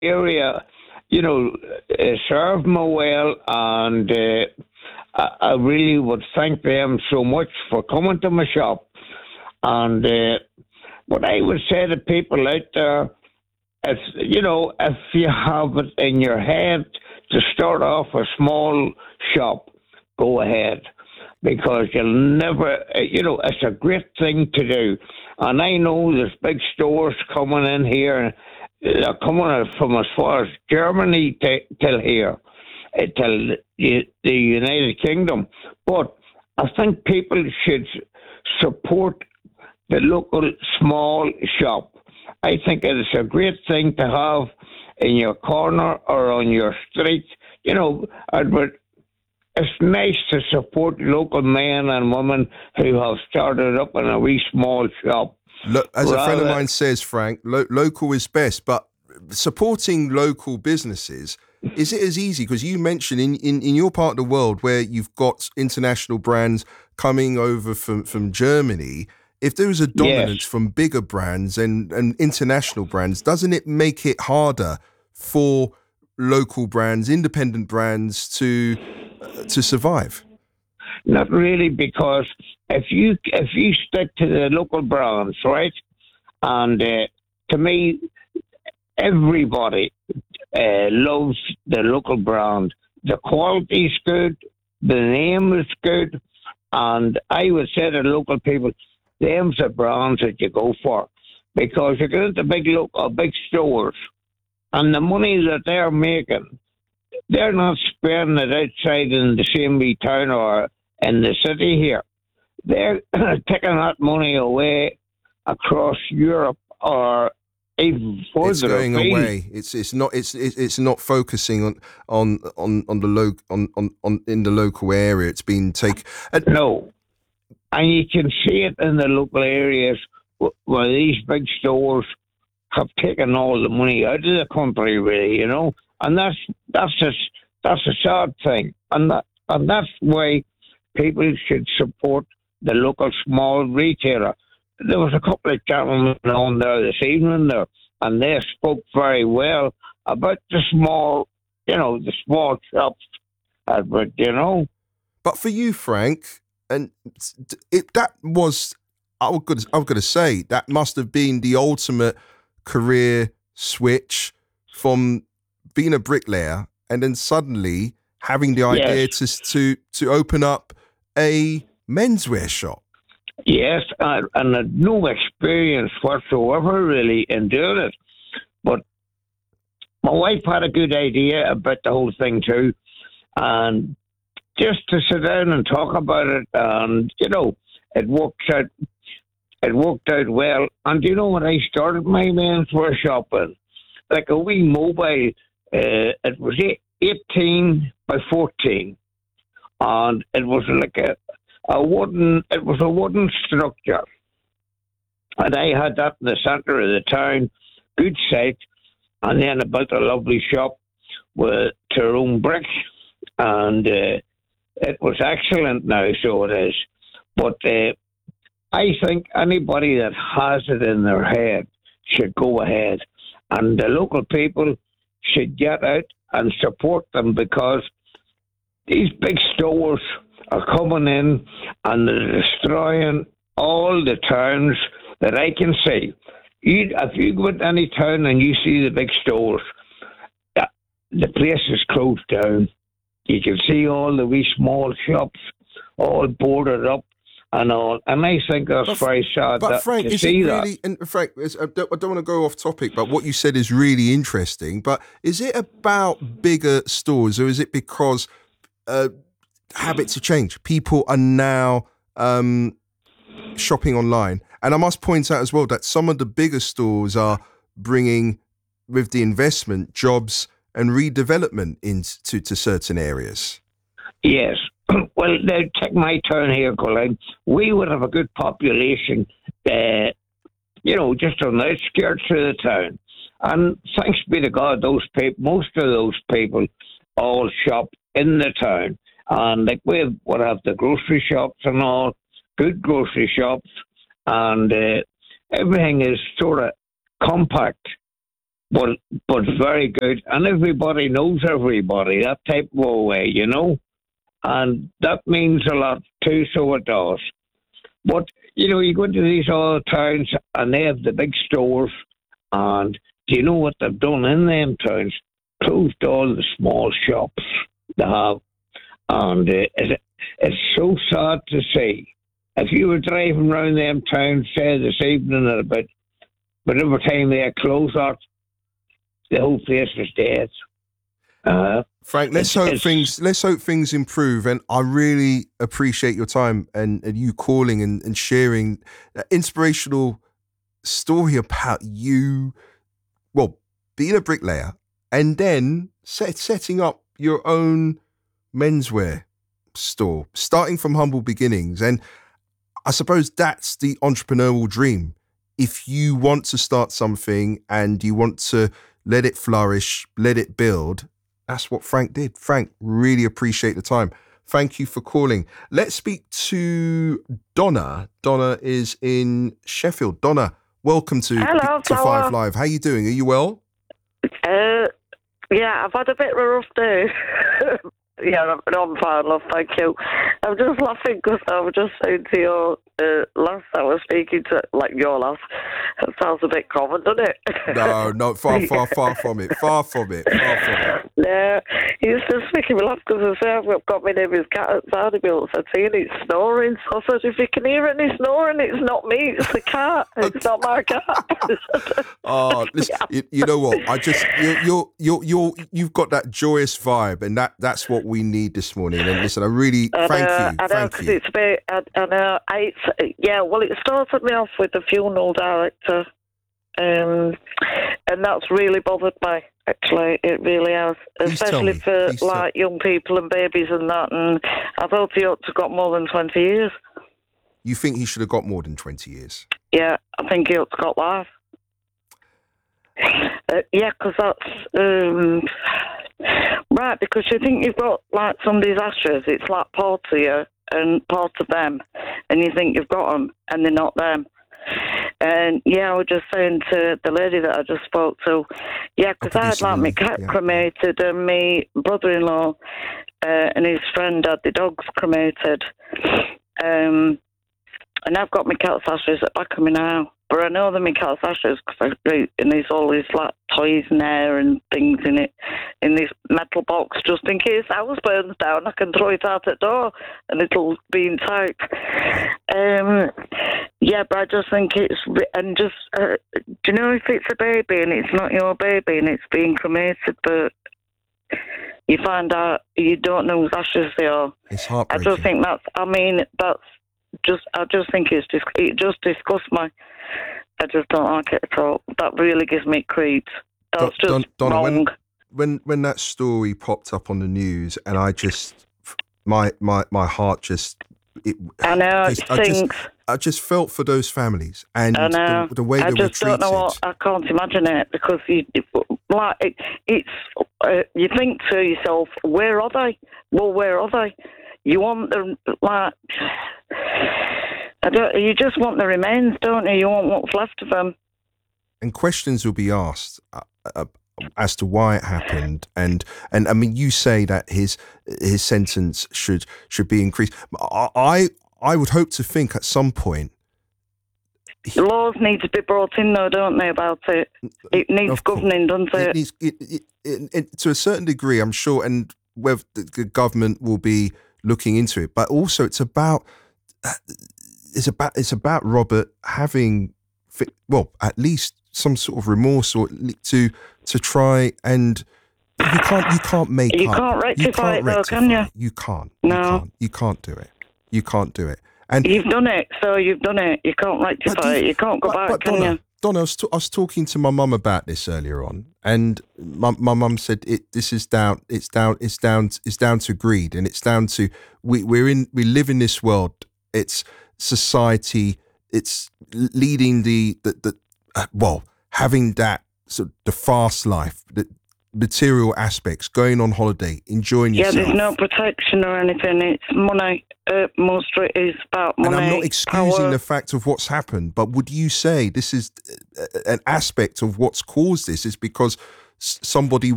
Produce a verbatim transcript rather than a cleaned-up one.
area, you know, uh, serve me well, and uh, I, I really would thank them so much for coming to my shop. And uh, what I would say to people out there, if you know, if you have it in your head to start off a small shop, go ahead, because you'll never, uh, you know, it's a great thing to do. And I know there's big stores coming in here. They're coming from as far as Germany t- till here, uh, till the, the United Kingdom. But I think people should support the local small shop. I think it is a great thing to have in your corner or on your street. You know, adver- it's nice to support local men and women who have started up in a wee small shop. Lo- as a friend of Rather, mine says, Frank, lo- local is best, but supporting local businesses, is it as easy? Because you mentioned in, in, in your part of the world where you've got international brands coming over from, from Germany, if there is a yes. dominance from bigger brands and, and international brands, doesn't it make it harder for local brands, independent brands to uh, to survive? Not really, because if you if you stick to the local brands, right, and uh, to me, everybody uh, loves the local brand. The quality is good, the name is good, and I would say to local people, them's the brands that you go for, because you get into big local big stores, and the money that they're making, they're not spending it outside in the same wee town or in the city here. They're taking that money away across Europe or even further It's going afield. away. It's it's not it's it's it's not focusing on on on on the lo- on, on on in the local area. It's been taken. No, and you can see it in the local areas wh- where these big stores have taken all the money out of the country, really, you know, and that's that's just that's a sad thing, and that and that's why people should support the local small retailer. There was a couple of gentlemen on there this evening there, and they spoke very well about the small, you know, the small shops, uh, but you know, But for you, Frank, and it that was I was gonna I was gonna say that must have been the ultimate career switch from being a bricklayer and then suddenly having the yes. idea to to to open up a menswear shop. Yes, uh, and uh, no experience whatsoever really in doing it. But my wife had a good idea about the whole thing too, and just to sit down and talk about it, and you know, it worked out. It worked out well. And you know what? I started my menswear shop in, like a wee mobile. Uh, it was eight, eighteen by fourteen, and it was like a a wooden. It was a wooden structure, and I had that in the centre of the town, good site, and then I built a lovely shop with Tyrone bricks, and uh, it was excellent now, so it is. But uh, I think anybody that has it in their head should go ahead, and the local people should get out and support them, because these big stores are coming in and they're destroying all the towns that I can see. You, if you go to any town and you see the big stores, uh, the place is closed down. You can see all the wee small shops all boarded up and all. And I think that's But, very sad but that, Frank, to is it see really? that. And Frank, is, I don't, I don't want to go off topic, but what you said is really interesting. But is it about bigger stores, or is it because uh, habits have changed? People are now um, shopping online, and I must point out as well that some of the bigger stores are bringing, with the investment, jobs and redevelopment into to certain areas. Yes. Well, now take my town here, Colin. We would have a good population, uh, you know, just on the outskirts of the town. And thanks be to God, those people, most of those people all shop in the town. And like we would have the grocery shops and all, good grocery shops, and uh, everything is sort of compact. but but very good, and everybody knows everybody. That type of a way, you know, and that means a lot too. So it does. But you know, you go into these other towns, and they have the big stores, and do you know what they've done in them towns? Closed all the small shops they have, and uh, it, it's so sad to see. If you were driving around them towns, say this evening at about, but every time they close out, the whole place is dead. Uh, Frank, let's hope things let's hope things improve, and I really appreciate your time and, and you calling and, and sharing an inspirational story about you, well, being a bricklayer and then set, setting up your own menswear store, starting from humble beginnings. And I suppose that's the entrepreneurial dream. If you want to start something and you want to let it flourish, let it build, that's what Frank did. Frank, really appreciate the time. Thank you for calling. Let's speak to Donna. Donna is in Sheffield. Donna, welcome to, Hello, to Five Live. How are you doing? Are you well? Uh, yeah, I've had a bit of a rough day. Yeah, I'm, I'm fine, love, thank you. I'm just laughing because I was just saying to your uh, lass I was speaking to, like your lass, it sounds a bit common, doesn't it? No, no, far, far, far from it, far from it, far from it. No, it's just making me laugh because I say I've got my neighbour's cat outside of me, I said, and it's snoring. So I said, if you can hear any snoring, it's not me, it's the cat, it's not my cat. Oh, listen, yeah. you, you know what? I just you're, you're you're you're you've got that joyous vibe, and that that's what we need this morning. And listen, I really I thank know, you. I know, thank because you. it's a bit. I, I know. I, it's, yeah, well, it started me off with the funeral director, um, and that's really bothered me. Actually, it really has, especially for Please like tell. young people and babies and that. And I thought he ought to have got more than twenty years. You think he should have got more than twenty years? Yeah, I think he ought to have got life. Uh, yeah, because that's um, right. Because you think you've got like somebody's ashes, it's like part of you and part of them, and you think you've got them, and they're not them. And yeah, I was just saying to the lady that I just spoke to, yeah, because I had like my cat yeah. cremated, and my brother-in-law uh, and his friend had the dogs cremated, um, and I've got my cat's ashes at the back of me now. But I know they're my cat's ashes because and there's all these like toys in there and things in it, in this metal box, just in case the house burns down, I can throw it out the door and it'll be intact. Um, yeah, but I just think it's, and just, uh, do you know if it's a baby and it's not your baby and it's being cremated, but you find out you don't know whose ashes they are. It's heartbreaking. I just think that's, I mean, that's just, I just think it's just, it just disgusts me. I just don't like it at all. That really gives me creeps. That's Don, just Donna, wrong. When, when when that story popped up on the news, and I just, my my, my heart just, it, I know, just, it I stinks. just, I just felt for those families and I know. The, the way I they were treated. I just don't know what, I can't imagine it because you, like, it, it's, uh, you think to yourself, where are they? Well, where are they? You want them, like, I don't, you just want the remains, don't you? You want what's left of them. And questions will be asked uh, uh, as to why it happened. And, and I mean, you say that his his sentence should should be increased. I I would hope to think at some point. He, laws need to be brought in, though, don't they, about it? It needs governing, doesn't it? It needs, it, it, it, it, to a certain degree, I'm sure, and whether the government will be looking into it. But also, it's about... Uh, It's about it's about Robert having, well, at least some sort of remorse or to to try and you can't you can't make you up. Can't rectify you can't it though, rectify can you? It. You can't. No, you can't. You can't do it. You can't do it. And you've done it, so you've done it. You can't rectify it. You can't go but, back, but can Donna, you? Donna, I was, t- I was talking to my mum about this earlier on, and my my mum said it. This is down. It's down. It's down. It's down to greed, and it's down to we we're in we live in this world. It's society, it's leading the the, the uh, well having that sort of the fast life, the material aspects, going on holiday, enjoying yourself. Yeah, there's no protection or anything. It's money. Uh, mostly is about money. And I'm not excusing power. the fact of what's happened, but would you say this is an aspect of what's caused this is because somebody